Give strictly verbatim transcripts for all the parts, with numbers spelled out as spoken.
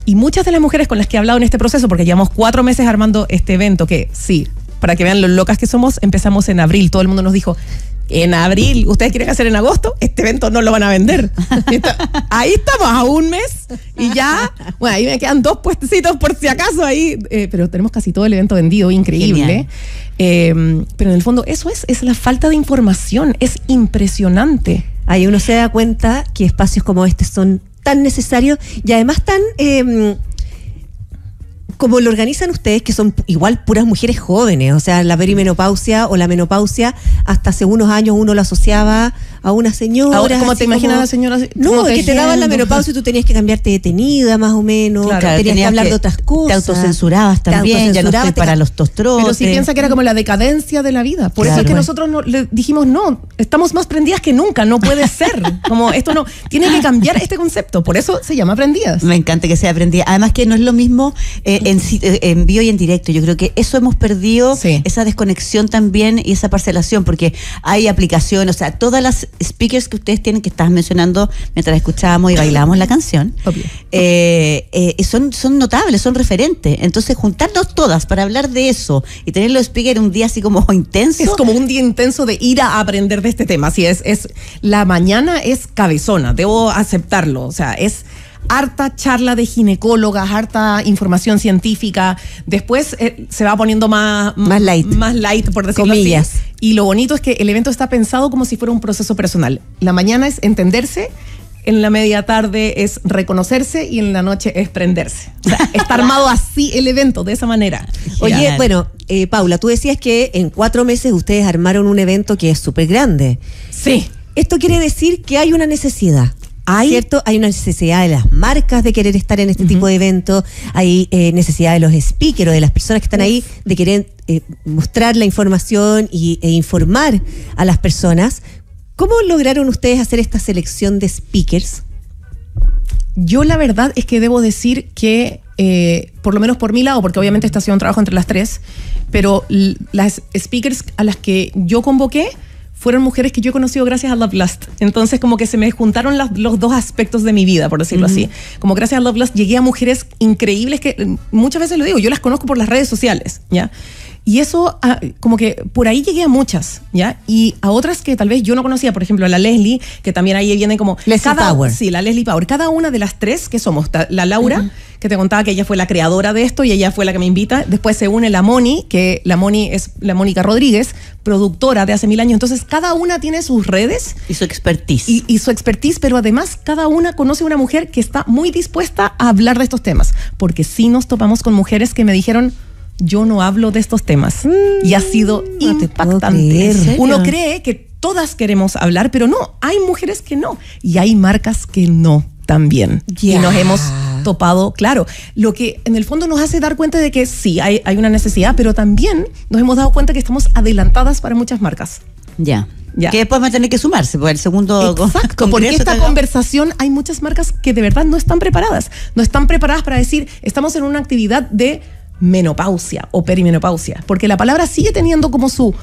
Y muchas de las mujeres con las que he hablado en este proceso, porque llevamos cuatro meses armando este evento, que sí, para que vean lo locas que somos, empezamos en abril. Todo el mundo nos dijo, en abril, ¿ustedes quieren hacer en agosto? Este evento no lo van a vender. Está, ahí estamos, a un mes, y ya, bueno, ahí me quedan dos puestecitos por si acaso ahí, eh, pero tenemos casi todo el evento vendido, increíble. Eh, pero en el fondo eso es, es la falta de información, es impresionante. Ahí uno se da cuenta que espacios como este son tan necesarios y además tan... Eh, como lo organizan ustedes, que son igual puras mujeres jóvenes, o sea, la perimenopausia o la menopausia, hasta hace unos años uno lo asociaba a una señora. Ahora, ¿cómo te imaginas a la señora? No, que te daban la menopausia y tú tenías que cambiarte detenida, más o menos, claro, tenías, tenías que hablar que de otras cosas. Te autocensurabas también, te autocensurabas, ya no estoy para los tostrotes. Pero si piensa que era como la decadencia de la vida. Por claro, eso es que nosotros no, le dijimos, no, estamos más prendidas que nunca, no puede ser. Como esto no, tiene que cambiar este concepto, por eso se llama Prendidas. Me encanta que sea Prendida. Además que no es lo mismo eh, en, en vivo y en directo. Yo creo que eso hemos perdido, sí. Esa desconexión también y esa parcelación, porque hay aplicaciones, o sea, todas las speakers que ustedes tienen, que estabas mencionando mientras escuchábamos y bailábamos la canción, eh, eh, son, son notables, son referentes. Entonces, juntarnos todas para hablar de eso y tener los speakers un día así como intenso. Es como un día intenso de ir a aprender de este tema. Así es, es la mañana es cabezona, debo aceptarlo. O sea, es harta charla de ginecólogas, harta información científica. Después eh, se va poniendo más, más light, más light por decirlo comillas. Así. Y lo bonito es que el evento está pensado como si fuera un proceso personal. La mañana es entenderse, en la media tarde es reconocerse y en la noche es prenderse. O sea, está armado así el evento, de esa manera. Oye, Genial. bueno, eh, Paula, tú decías que en cuatro meses ustedes armaron un evento que es súper grande. Sí. Esto quiere decir que hay una necesidad. Hay, ¿Cierto? Hay una necesidad de las marcas de querer estar en este uh-huh. tipo de eventos, hay eh, necesidad de los speakers o de las personas que están ahí de querer eh, mostrar la información y, e informar a las personas. ¿Cómo lograron ustedes hacer esta selección de speakers? Yo la verdad es que debo decir que, eh, por lo menos por mi lado, porque obviamente este ha sido un trabajo entre las tres, pero l- las speakers a las que yo convoqué fueron mujeres que yo he conocido gracias a Love Lust. Entonces como que se me juntaron las, los dos aspectos de mi vida, por decirlo uh-huh. así. Como gracias a Love Lust llegué a mujeres increíbles que muchas veces lo digo, yo las conozco por las redes sociales, ¿ya? Y eso, como que por ahí llegué a muchas, ¿ya? Y a otras que tal vez yo no conocía, por ejemplo, a la Leslie, que también ahí viene como... Leslie cada, Power. Sí, la Leslie Power. Cada una de las tres que somos, la Laura, uh-huh. que te contaba que ella fue la creadora de esto y ella fue la que me invita. Después se une la Moni, que la Moni es la Mónica Rodríguez, productora de hace mil años. Entonces, cada una tiene sus redes. Y su expertise. Y, y su expertise, pero además cada una conoce a una mujer que está muy dispuesta a hablar de estos temas. Porque sí nos topamos con mujeres que me dijeron... yo no hablo de estos temas. Mm, y ha sido no impactante. Uno cree que todas queremos hablar, pero no, hay mujeres que no. Y hay marcas que no también. Yeah. Y nos hemos topado, claro, lo que en el fondo nos hace dar cuenta de que sí, hay, hay una necesidad, pero también nos hemos dado cuenta que estamos adelantadas para muchas marcas. Ya. Ya. Que después va a tener que sumarse, porque el segundo Exacto, porque esta tenga... conversación hay muchas marcas que de verdad no están preparadas. No están preparadas para decir, estamos en una actividad de menopausia o perimenopausia, porque la palabra sigue teniendo como su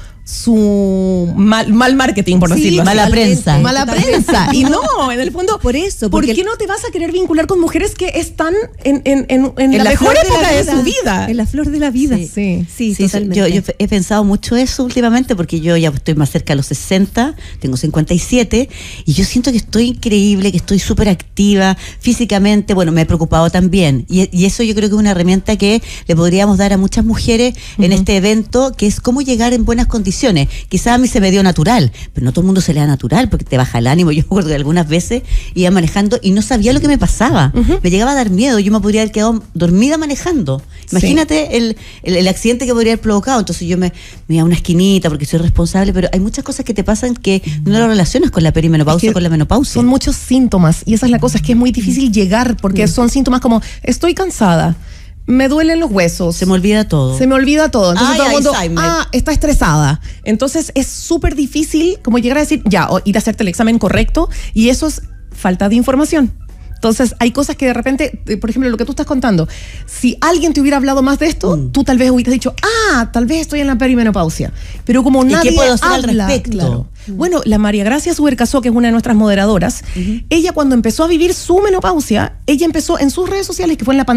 su mal, mal marketing, por sí, decirlo así. Mala prensa. Mala prensa. Y no, en el fondo, por eso. ¿por qué no te vas a querer vincular con mujeres que están en, en, en, en, en la, la mejor época de, de su vida? En la flor de la vida. Sí, sí, sí, sí totalmente. Yo, yo he pensado mucho eso últimamente, porque yo ya estoy más cerca de los sesenta, tengo cincuenta y siete, y yo siento que estoy increíble, que estoy súper activa físicamente. Bueno, me he preocupado también. Y, y eso yo creo que es una herramienta que le podríamos dar a muchas mujeres uh-huh. en este evento, que es cómo llegar en buenas condiciones. Quizás a mí se me dio natural, pero no todo el mundo se le da natural, porque te baja el ánimo. Yo me acuerdo que algunas veces iba manejando y no sabía lo que me pasaba. Uh-huh. Me llegaba a dar miedo, yo me podría haber quedado dormida manejando. Imagínate sí. el, el, el accidente que podría haber provocado. Entonces yo me, me iba a una esquinita porque soy responsable, pero hay muchas cosas que te pasan que no lo relacionas con la perimenopausia, es que con la menopausia. Son muchos síntomas, y esa es la cosa, es que es muy difícil llegar, porque uh-huh. son síntomas como, estoy cansada, me duelen los huesos. Se me olvida todo. Se me olvida todo. Entonces Ay, todo el mundo, Alzheimer. ah, está estresada. Entonces es súper difícil como llegar a decir, ya, o ir a hacerte el examen correcto, y eso es falta de información. Entonces hay cosas que de repente, por ejemplo, lo que tú estás contando, si alguien te hubiera hablado más de esto, mm. tú tal vez hubieras dicho, ah, tal vez estoy en la perimenopausia. Pero como nadie ¿Y qué puedo hacer habla, al respecto? Claro, Bueno, la María Gracia Subercasó, que es una de nuestras moderadoras, uh-huh. ella cuando empezó a vivir su menopausia, ella empezó en sus redes sociales, que fue en la pandemia,